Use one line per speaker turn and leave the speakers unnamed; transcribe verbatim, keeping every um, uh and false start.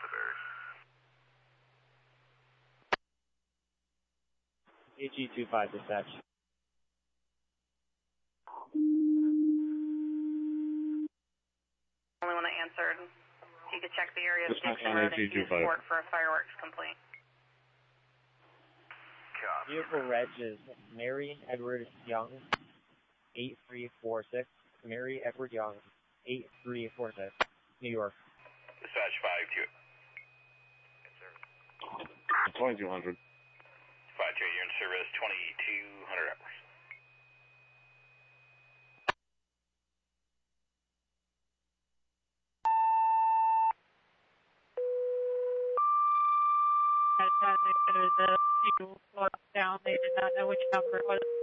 A G two five dispatch.
Only one that answered. You could check the area of
Dispatch
Dixon
on
Road
A G
and
two five.
Kingsport for a fireworks complaint.
Vehicle reg is Mary Edward Young, eight three four six. Mary Edward Young, eight three four six, New York.
Dispatch five two.
twenty-two hundred.
five two, you're in service twenty-two hundred hours.
At the time they said it was a few blocks down, they did not know which number it was.